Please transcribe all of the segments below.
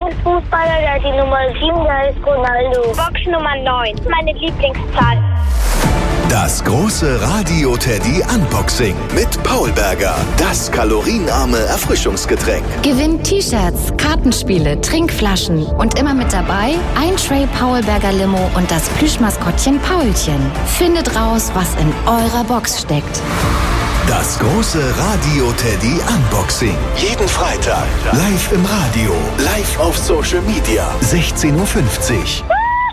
Lieblingsfußballer, der hat die Nummer 7, der ist Ronaldo. Box Nummer 9, meine Lieblingszahl. Das große Radio Teddy Unboxing mit Paul Berger. Das kalorienarme Erfrischungsgetränk. Gewinnt T-Shirts, Kartenspiele, Trinkflaschen und immer mit dabei ein Tray Paul Berger Limo und das Plüschmaskottchen Paulchen. Findet raus, was in eurer Box steckt. Das große Radio Teddy Unboxing. Jeden Freitag live im Radio, live auf Social Media. 16:50 Uhr.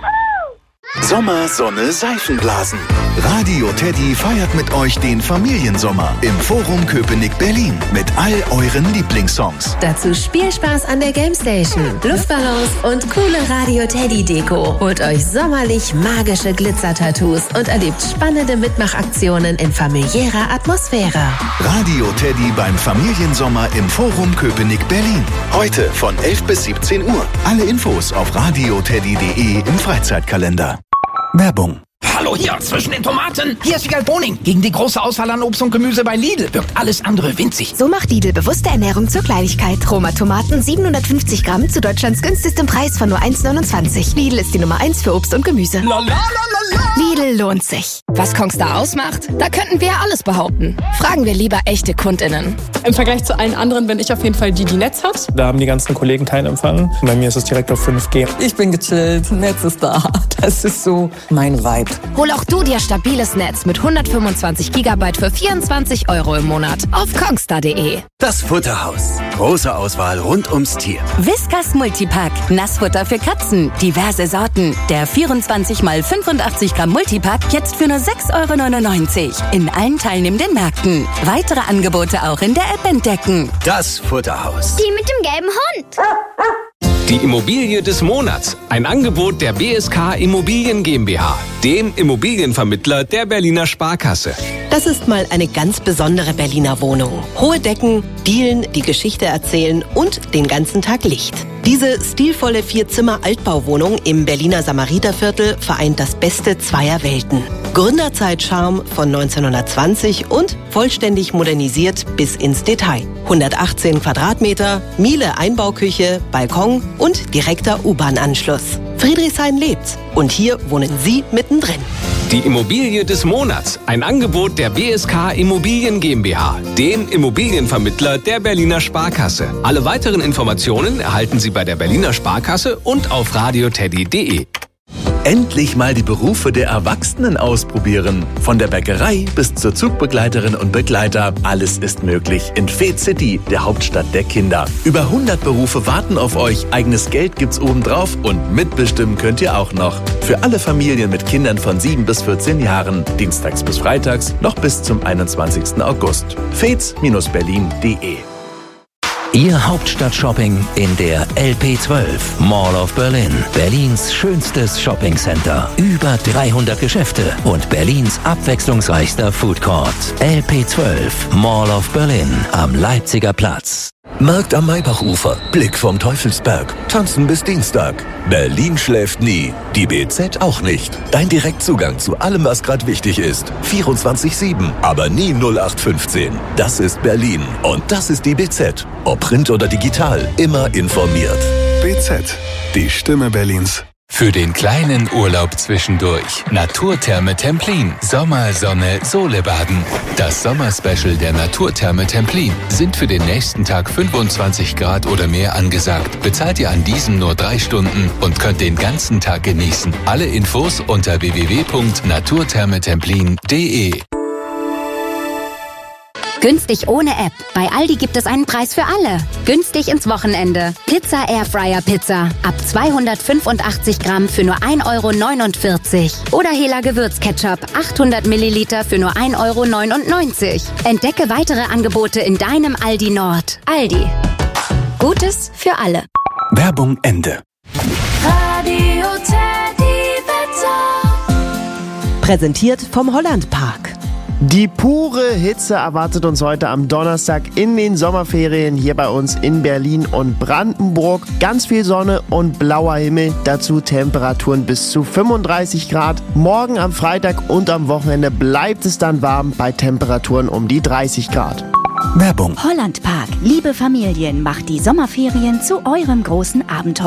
Sommer, Sonne, Seifenblasen. Radio Teddy feiert mit euch den Familiensommer im Forum Köpenick Berlin mit all euren Lieblingssongs. Dazu Spielspaß an der Gamestation, Luftballons und coole Radio Teddy Deko. Holt euch sommerlich magische Glitzer-Tattoos und erlebt spannende Mitmachaktionen in familiärer Atmosphäre. Radio Teddy beim Familiensommer im Forum Köpenick Berlin. Heute von 11 bis 17 Uhr. Alle Infos auf radioteddy.de im Freizeitkalender. Werbung. Hallo hier, zwischen den Tomaten. Hier ist Wiegald Boning. Gegen die große Auswahl an Obst und Gemüse bei Lidl wirkt alles andere winzig. So macht Lidl bewusste Ernährung zur Kleinigkeit. Roma Tomaten 750 Gramm zu Deutschlands günstigstem Preis von nur 1,29. Lidl ist die Nummer 1 für Obst und Gemüse. Lidl lohnt sich. Was Kongstar ausmacht? Da könnten wir alles behaupten. Fragen wir lieber echte KundInnen. Im Vergleich zu allen anderen bin ich auf jeden Fall die Netz hat. Da haben die ganzen Kollegen keinen Empfang. Bei mir ist es direkt auf 5G. Ich bin gechillt, Netz ist da. Das ist so mein Vibe. Hol auch du dir stabiles Netz mit 125 GB für 24 € im Monat auf kongstar.de. Das Futterhaus. Große Auswahl rund ums Tier. Whiskas Multipack. Nassfutter für Katzen. Diverse Sorten. Der 24 x 85 Gramm Multipack jetzt für nur 6,99 € in allen teilnehmenden Märkten. Weitere Angebote auch in der App entdecken. Das Futterhaus. Die mit dem gelben Hund. Die Immobilie des Monats. Ein Angebot der BSK Immobilien GmbH, dem Immobilienvermittler der Berliner Sparkasse. Das ist mal eine ganz besondere Berliner Wohnung. Hohe Decken, Dielen, die Geschichte erzählen und den ganzen Tag Licht. Diese stilvolle 4-Zimmer-Altbauwohnung im Berliner Samariterviertel vereint das Beste zweier Welten. Gründerzeit-Charme von 1920 und vollständig modernisiert bis ins Detail. 118 Quadratmeter, Miele Einbauküche, Balkon und direkter U-Bahn-Anschluss. Friedrichshain lebt und hier wohnen Sie mittendrin. Die Immobilie des Monats. Ein Angebot der BSK Immobilien GmbH, dem Immobilienvermittler der Berliner Sparkasse. Alle weiteren Informationen erhalten Sie bei der Berliner Sparkasse und auf radioteddy.de. Endlich mal die Berufe der Erwachsenen ausprobieren. Von der Bäckerei bis zur Zugbegleiterin und Begleiter. Alles ist möglich in Fed City, der Hauptstadt der Kinder. Über 100 Berufe warten auf euch. Eigenes Geld gibt's obendrauf und mitbestimmen könnt ihr auch noch. Für alle Familien mit Kindern von 7 bis 14 Jahren. Dienstags bis freitags noch bis zum 21. August. feds-berlin.de. Ihr Hauptstadt-Shopping in der LP12 Mall of Berlin. Berlins schönstes Shoppingcenter. Über 300 Geschäfte und Berlins abwechslungsreichster Foodcourt. LP12 Mall of Berlin am Leipziger Platz. Markt am Maybachufer, Blick vom Teufelsberg, tanzen bis Dienstag. Berlin schläft nie, die BZ auch nicht. Dein Direktzugang zu allem, was gerade wichtig ist. 24/7, aber nie 0815. Das ist Berlin und das ist die BZ. Ob Print oder digital, immer informiert. BZ, die Stimme Berlins. Für den kleinen Urlaub zwischendurch. Naturtherme Templin. Sommer, Sonne, Sole baden. Das Sommerspecial der Naturtherme Templin. Sind für den nächsten Tag 25 Grad oder mehr angesagt. Bezahlt ihr an diesem nur 3 Stunden und könnt den ganzen Tag genießen. Alle Infos unter www.naturthermetemplin.de. Günstig ohne App. Bei Aldi gibt es einen Preis für alle. Günstig ins Wochenende. Pizza Airfryer Pizza. Ab 285 Gramm für nur 1,49 €. Oder Hela Gewürzketchup. 800 Milliliter für nur 1,99 €. Entdecke weitere Angebote in deinem Aldi Nord. Aldi. Gutes für alle. Werbung Ende. Radio Teddy Wetter. Präsentiert vom Holland Park. Die pure Hitze erwartet uns heute am Donnerstag in den Sommerferien hier bei uns in Berlin und Brandenburg. Ganz viel Sonne und blauer Himmel, dazu Temperaturen bis zu 35 Grad. Morgen am Freitag und am Wochenende bleibt es dann warm bei Temperaturen um die 30 Grad. Werbung. Holland Park, liebe Familien, macht die Sommerferien zu eurem großen Abenteuer.